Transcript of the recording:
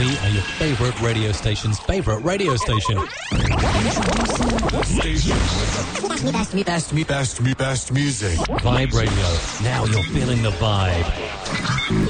We are your favourite radio station's favourite radio station. Station with the best music. Vibe Radio. Now you're feeling the vibe.